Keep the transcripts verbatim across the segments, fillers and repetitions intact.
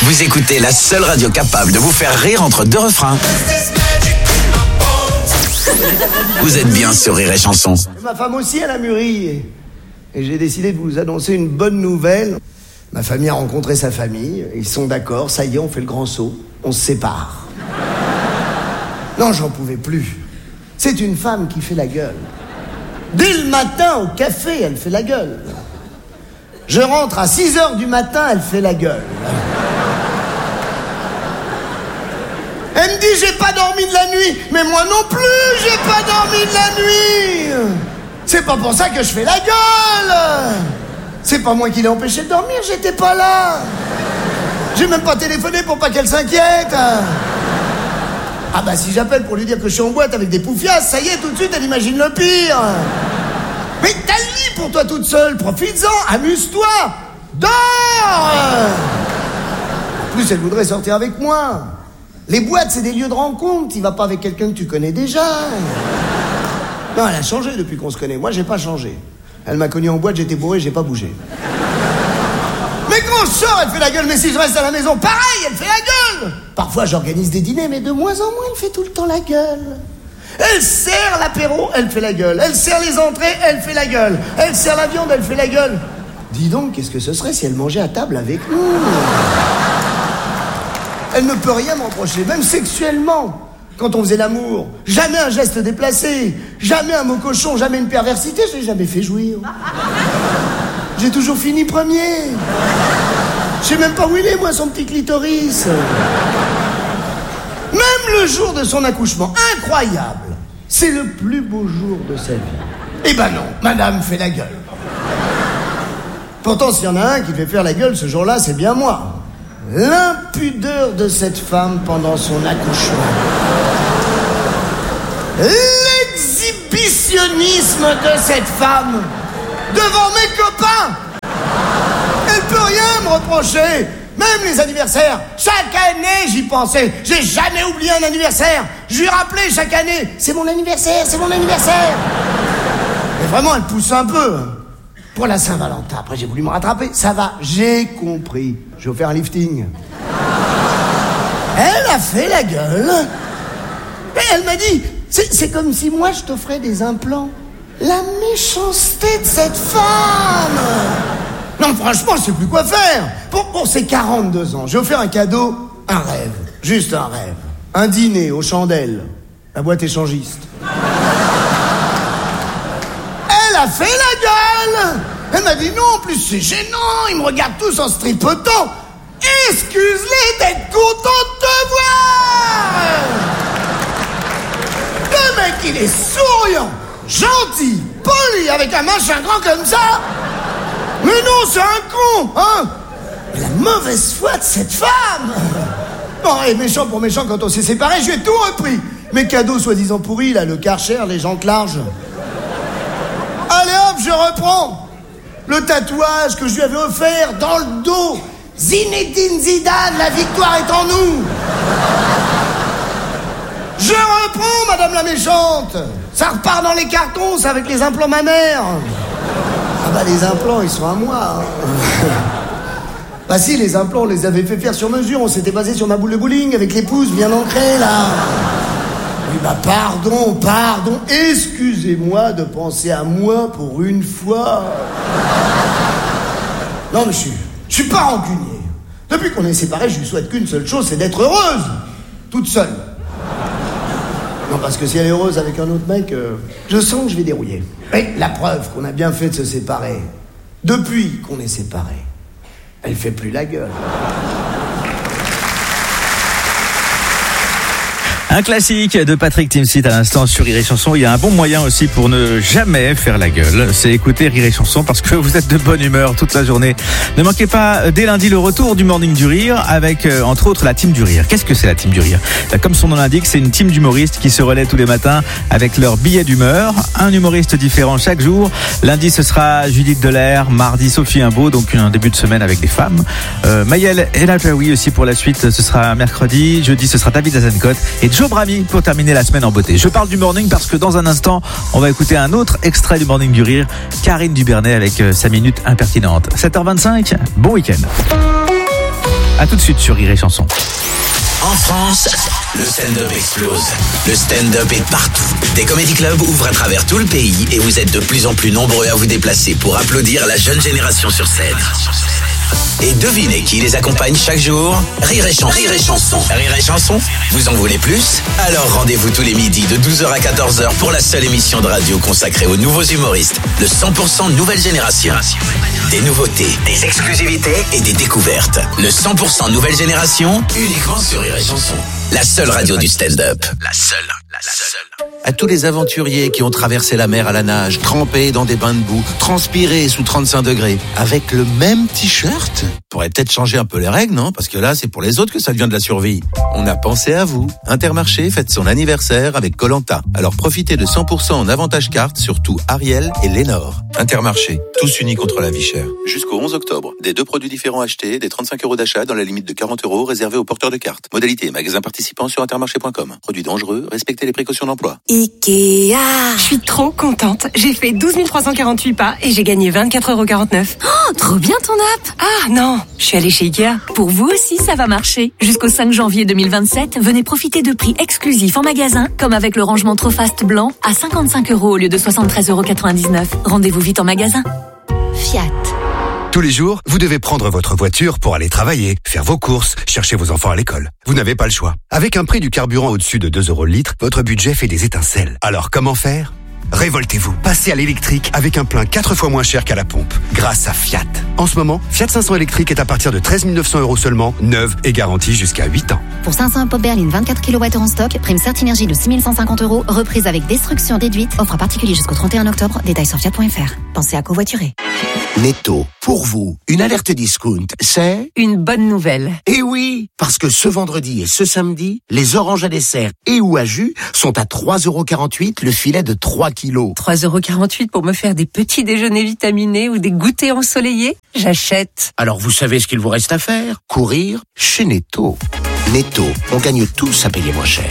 Vous écoutez la seule radio capable de vous faire rire entre deux refrains. Vous êtes bien sur Rire et Chanson. Ma femme aussi, elle a mûri. Et, et j'ai décidé de vous annoncer une bonne nouvelle. Ma famille a rencontré sa famille. Ils sont d'accord, ça y est, on fait le grand saut. On se sépare. Non, j'en pouvais plus. C'est une femme qui fait la gueule. Dès le matin, au café, elle fait la gueule. Je rentre à six heures du matin, elle fait la gueule. Elle me dit, j'ai pas dormi de la nuit. Mais moi non plus, j'ai pas dormi de la nuit. C'est pas pour ça que je fais la gueule. C'est pas moi qui l'ai empêché de dormir, j'étais pas là. J'ai même pas téléphoné pour pas qu'elle s'inquiète. Ah bah si j'appelle pour lui dire que je suis en boîte avec des poufias, ça y est, tout de suite, elle imagine le pire. Mais t'as le lit pour toi toute seule, profites-en, amuse-toi, dors. En plus, elle voudrait sortir avec moi. Les boîtes, c'est des lieux de rencontre, t'y vas pas avec quelqu'un que tu connais déjà. Non, elle a changé depuis qu'on se connaît, moi j'ai pas changé. Elle m'a connu en boîte, j'étais bourré, j'ai pas bougé. Mais quand je sors, elle fait la gueule, mais si je reste à la maison, pareil, elle fait la gueule. Parfois, j'organise des dîners, mais de moins en moins, elle fait tout le temps la gueule. Elle sert l'apéro, elle fait la gueule. Elle sert les entrées, elle fait la gueule. Elle sert la viande, elle fait la gueule. Dis donc, qu'est-ce que ce serait si elle mangeait à table avec nous? Elle ne peut rien me reprocher, même sexuellement. Quand on faisait l'amour, jamais un geste déplacé, jamais un mot cochon, jamais une perversité, je l'ai jamais fait jouir. J'ai toujours fini premier. Je sais même pas où il est, moi, son petit clitoris. Même le jour de son accouchement, incroyable. C'est le plus beau jour de sa vie. Eh ben non, madame fait la gueule. Pourtant, s'il y en a un qui fait faire la gueule ce jour-là, c'est bien moi. L'impudeur de cette femme pendant son accouchement. L'exhibitionnisme de cette femme devant mes copains. Elle peut rien me reprocher. Même les anniversaires, chaque année j'y pensais. J'ai jamais oublié un anniversaire. Je lui rappelais chaque année, c'est mon anniversaire, c'est mon anniversaire. Mais vraiment, elle pousse un peu. Pour la Saint-Valentin, après j'ai voulu me rattraper. Ça va, j'ai compris. Je vais faire un lifting. Elle a fait la gueule. Et elle m'a dit, c'est, c'est comme si moi je t'offrais des implants. La méchanceté de cette femme. Non, franchement, je sais plus quoi faire. Pour, pour ses quarante-deux ans, j'ai offert un cadeau, un rêve. Juste un rêve. Un dîner aux chandelles. La boîte échangiste. Elle a fait la gueule. Elle m'a dit non, en plus c'est gênant. Ils me regardent tous en se tripotant. Excuse-les d'être contents de te voir. Le mec, il est souriant, gentil, poli, avec un machin grand comme ça. Mais non, c'est un con, hein. La mauvaise foi de cette femme. Non, et méchant pour méchant, quand on s'est séparés, je lui ai tout repris. Mes cadeaux soi-disant pourris, là, le Karcher, les jantes larges. Allez hop, je reprends. Le tatouage que je lui avais offert dans le dos. Zinedine Zidane, la victoire est en nous. Je reprends, madame la méchante. Ça repart dans les cartons, c'est avec les implants mammaires. Ah bah les implants, ils sont à moi. Hein. Bah si, les implants, on les avait fait faire sur mesure. On s'était basé sur ma boule de bowling avec les pouces bien ancrés, là. Oui, bah pardon, pardon. Excusez-moi de penser à moi pour une fois. Non, mais je suis, je suis pas rancunier. Depuis qu'on est séparés, je lui souhaite qu'une seule chose, c'est d'être heureuse. Toute seule. Non, parce que si elle est heureuse avec un autre mec, euh, je sens que je vais dérouiller. Et la preuve qu'on a bien fait de se séparer. Depuis qu'on est séparés, elle fait plus la gueule. Un classique de Patrick Timsit à l'instant sur Rire et Chanson. Il y a un bon moyen aussi pour ne jamais faire la gueule, c'est écouter Rire et Chanson parce que vous êtes de bonne humeur toute la journée. Ne manquez pas dès lundi le retour du Morning du Rire avec euh, entre autres la Team du Rire. Qu'est-ce que c'est la Team du Rire? Comme son nom l'indique, c'est une team d'humoristes qui se relaient tous les matins avec leur billet d'humeur. Un humoriste différent chaque jour. Lundi ce sera Judith Delair, mardi Sophie Imbeau, donc un début de semaine avec des femmes. Euh, Maëlle El Ajaoui aussi pour la suite, ce sera mercredi. Jeudi ce sera David Azencott et Joe Brami pour terminer la semaine en beauté. Je parle du morning parce que dans un instant, on va écouter un autre extrait du Morning du Rire, Karine Dubernet avec sa minute impertinente. sept heures vingt-cinq, bon week-end. À tout de suite sur Rire et Chanson. En France, le stand-up explose. Le stand-up est partout. Des comédie clubs ouvrent à travers tout le pays et vous êtes de plus en plus nombreux à vous déplacer pour applaudir la jeune génération sur scène. Et devinez qui les accompagne chaque jour? Rire et Chanson. Rire et Chanson. Rire et Chanson, vous en voulez plus? Alors rendez-vous tous les midis de douze heures à quatorze heures pour la seule émission de radio consacrée aux nouveaux humoristes. Le cent pour cent nouvelle génération. Des nouveautés, des exclusivités et des découvertes. Le cent pour cent nouvelle génération, uniquement sur Rire et Chanson. La seule radio du stand-up. La seule. La seule. À tous les aventuriers qui ont traversé la mer à la nage, trempés dans des bains de boue, transpirés sous trente-cinq degrés, avec le même t-shirt. Pourrait peut-être changer un peu les règles, non? Parce que là, c'est pour les autres que ça devient de la survie. On a pensé à vous. Intermarché fête son anniversaire avec Koh-Lanta. Alors profitez de cent pour cent en avantage carte sur tout Ariel et Lénore. Intermarché, tous unis contre la vie chère. Jusqu'au onze octobre, des deux produits différents achetés, des trente-cinq euros d'achat dans la limite de quarante euros réservés aux porteurs de cartes. Modalité, magasin participant sur intermarché point com. Produits dangereux, respectez les précautions d'emploi. Ikea. Je suis trop contente. J'ai fait douze mille trois cent quarante-huit pas et j'ai gagné vingt-quatre euros quarante-neuf. Oh, trop bien ton app. Ah non, je suis allée chez Ikea. Pour vous aussi, ça va marcher. Jusqu'au cinq janvier deux mille vingt-sept, venez profiter de prix exclusifs en magasin, comme avec le rangement Trofast blanc à cinquante-cinq euros au lieu de soixante-treize euros quatre-vingt-dix-neuf. Rendez-vous vite en magasin. Fiat. Tous les jours, vous devez prendre votre voiture pour aller travailler, faire vos courses, chercher vos enfants à l'école. Vous n'avez pas le choix. Avec un prix du carburant au-dessus de deux euros le litre, votre budget fait des étincelles. Alors comment faire ? Révoltez-vous. Passez à l'électrique avec un plein quatre fois moins cher qu'à la pompe, grâce à Fiat. En ce moment, Fiat cinq cents électrique est à partir de treize mille neuf cents euros seulement, neuve et garantie jusqu'à huit ans. Pour cinq cents pop berline vingt-quatre kilowattheures en stock, prime Certinergie de six mille cent cinquante euros, reprise avec destruction déduite, offre à particulier jusqu'au trente et un octobre, détails sur fiat point f r. Pensez à covoiturer. Netto, pour vous, une alerte discount, c'est Une bonne nouvelle. Eh oui, parce que ce vendredi et ce samedi, les oranges à dessert et ou à jus sont à trois euros quarante-huit le filet de trois kilos. trois euros quarante-huit pour me faire des petits déjeuners vitaminés ou des goûters ensoleillés? J'achète. Alors vous savez ce qu'il vous reste à faire? Courir chez Netto. Netto, on gagne tous à payer moins cher.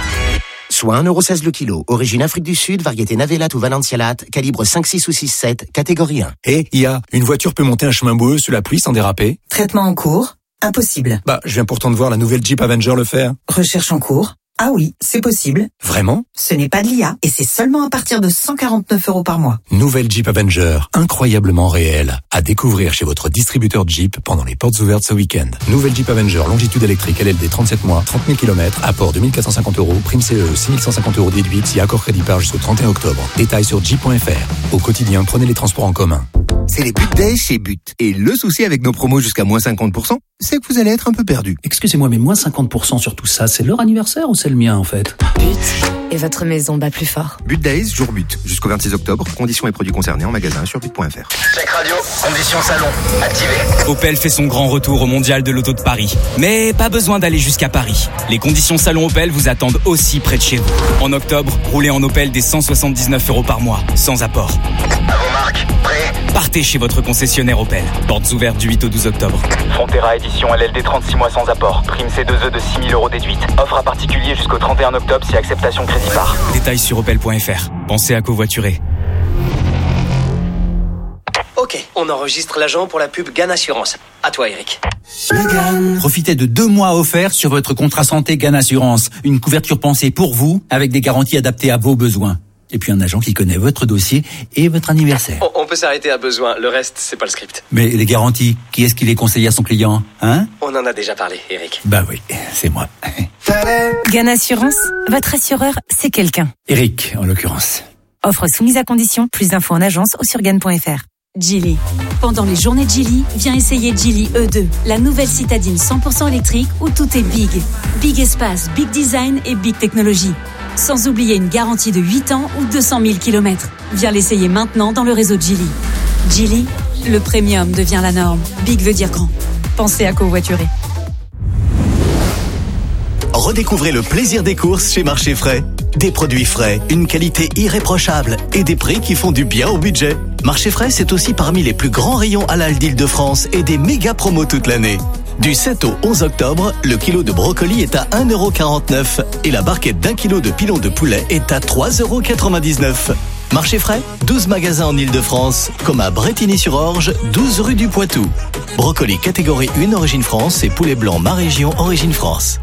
Soit un euro seize le kilo, origine Afrique du Sud, variété Navelat ou Valencialat, calibre cinq, six ou six, sept, catégorie un. Et I A, une voiture peut monter un chemin boueux sous la pluie sans déraper? Traitement en cours? Impossible. Bah, je viens pourtant de voir la nouvelle Jeep Avenger le faire. Recherche en cours? Ah oui, c'est possible. Vraiment? Ce n'est pas de l'I A et c'est seulement à partir de cent quarante-neuf euros par mois. Nouvelle Jeep Avenger, incroyablement réelle. À découvrir chez votre distributeur Jeep pendant les portes ouvertes ce week-end. Nouvelle Jeep Avenger, longitude électrique, L L D trente-sept mois, trente mille kilomètres, apport deux mille quatre cent cinquante euros, prime C E, six mille cent cinquante euros déduite si accord crédit par jusqu'au trente et un octobre. Détails sur jeep point f r. Au quotidien, prenez les transports en commun. C'est les But Days chez But. Et le souci avec nos promos jusqu'à moins cinquante pour cent, c'est que vous allez être un peu perdu. Excusez-moi, mais moins cinquante pour cent sur tout ça, c'est leur anniversaire ou c'est le mien en fait? But. Et votre maison bat plus fort. But Days, jour but. Jusqu'au vingt-six octobre. Conditions et produits concernés en magasin sur but point f r. Check radio, conditions salon, activé. Opel fait son grand retour au Mondial de l'Auto de Paris. Mais pas besoin d'aller jusqu'à Paris. Les conditions salon Opel vous attendent aussi près de chez vous. En octobre, roulez en Opel des cent soixante-dix-neuf euros par mois, sans apport. À vos marques, prêt? Partez chez votre concessionnaire Opel. Portes ouvertes du huit au douze octobre. Frontera édition L L D trente-six mois sans apport. Prime C deux E de six mille euros déduite. Offre à particulier jusqu'au trente et un octobre si acceptation crédit par. Détails sur opel point f r. Pensez à covoiturer. Ok, on enregistre l'agent pour la pub Gan Assurance. À toi, Eric. Profitez de deux mois offerts sur votre contrat santé Gan Assurance. Une couverture pensée pour vous, avec des garanties adaptées à vos besoins. Et puis un agent qui connaît votre dossier et votre anniversaire. On, on peut s'arrêter à besoin, le reste, c'est pas le script. Mais les garanties, qui est-ce qui les conseille à son client, hein? On en a déjà parlé, Eric. Bah oui, c'est moi. Gan Assurance, votre assureur, c'est quelqu'un. Eric, en l'occurrence. Offre soumise à condition, plus d'infos en agence ou sur gan point f r. Geely. Pendant les journées Geely, viens essayer Geely E deux, la nouvelle citadine cent pour cent électrique où tout est big. Big espace, big design et big technologie. Sans oublier une garantie de huit ans ou deux cent mille kilomètres. Viens l'essayer maintenant dans le réseau Geely. Geely, le premium devient la norme. Big veut dire grand. Pensez à covoiturer. Redécouvrez le plaisir des courses chez Marché Frais. Des produits frais, une qualité irréprochable et des prix qui font du bien au budget. Marché Frais, c'est aussi parmi les plus grands rayons halal d'Île-de-France et des méga promos toute l'année. Du sept au onze octobre, le kilo de brocoli est à un euro quarante-neuf et la barquette d'un kilo de pilon de poulet est à trois euros quatre-vingt-dix-neuf. Marché frais, douze magasins en Ile-de-France, comme à Brétigny-sur-Orge, douze rue du Poitou. Brocoli catégorie un Origine France et poulet blanc ma région Origine France.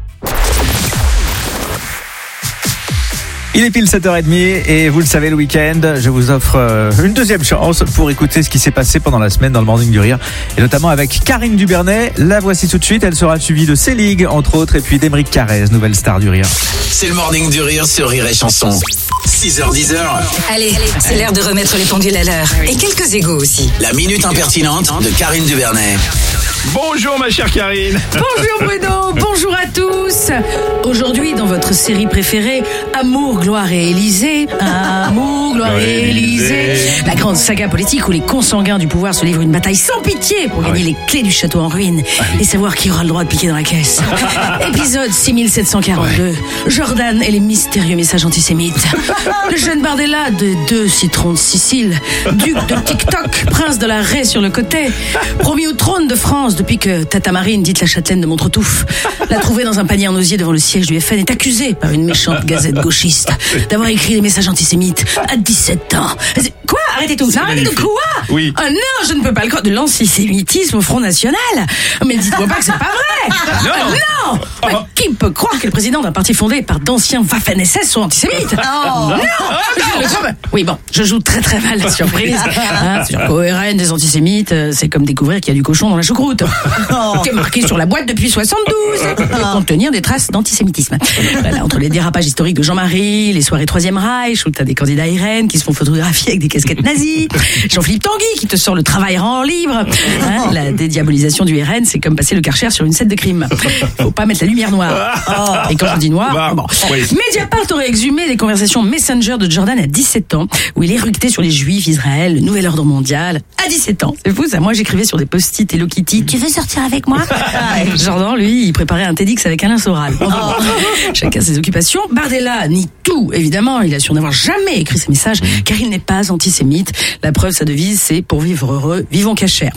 Il est pile sept heures trente et vous le savez, le week-end, je vous offre une deuxième chance pour écouter ce qui s'est passé pendant la semaine dans le Morning du Rire, et notamment avec Karine Dubernet. La voici tout de suite, elle sera suivie de Célig, entre autres, et puis d'Émeric Carrez, nouvelle star du Rire. C'est le Morning du Rire sur Rire et Chanson. six heures dix. Allez, c'est l'heure de remettre les pendules à l'heure. Et quelques égos aussi. La minute impertinente de Karine Dubernet. Bonjour ma chère Karine. Bonjour Bruno, bonjour à tous. Aujourd'hui dans votre série préférée, Amour, Gloire et Élysée. Amour, Gloire et Élysée. La grande saga politique où les consanguins du pouvoir se livrent une bataille sans pitié pour gagner les clés du château en ruine et savoir qui aura le droit de piquer dans la caisse. Épisode six mille sept cent quarante-deux. Jordan et les mystérieux messages antisémites. Le jeune Bardella de deux citrons de Sicile. Duc de TikTok, prince de la raie sur le côté. Promis au trône de France depuis que Tata Marine, dite la châtelaine de Montretouf, l'a trouvé dans un panier en osier devant le siège du F N, est accusé par une méchante gazette gauchiste d'avoir écrit des messages antisémites à dix-sept ans. Quoi? Arrêtez tout. Non, arrêtez tout. Quoi? Oui. Oh non, je ne peux pas le croire. De l'antisémitisme au Front National? Mais dites-moi pas que c'est pas vrai. Non. Oh, non. Oh. Mais qui peut croire que le président d'un parti fondé par d'anciens Waffen S S soit antisémite? Oh. Non. Je le crois pas. Oui, bon, je joue très très mal la surprise. Hein, sur qu'au R N des antisémites, c'est comme découvrir qu'il y a du cochon dans la choucroute. Oh. Qui est marqué sur la boîte depuis soixante-douze pour contenir des traces d'antisémitisme. Voilà, entre les dérapages historiques de Jean-Marie, les soirées Troisième Reich, où t'as des candidats R N qui se font photographier avec des casquettes nazies, Jean-Philippe Tanguy qui te sort le travail rend libre. Hein, la dédiabolisation du R N, c'est comme passer le Karcher sur une scène de crime. Faut pas mettre la lumière noire. Oh. Et quand je dis noir, bah, bon. Oui. Mediapart aurait exhumé les conversations Messenger de Jordan à dix-sept ans, où il éructait sur les Juifs, Israël, le nouvel ordre mondial. À dix-sept ans. C'est fou ça. Moi, j'écrivais sur des post-it Hello Kitty. Tu veux sortir avec moi? Jordan, lui, il préparait un TEDx avec Alain Soral. Oh. Chacun ses occupations. Bardella nie tout, évidemment. Il assure n'avoir jamais écrit ces messages, car il n'est pas antisémite. La preuve, sa devise, c'est pour vivre heureux, vivons cachère.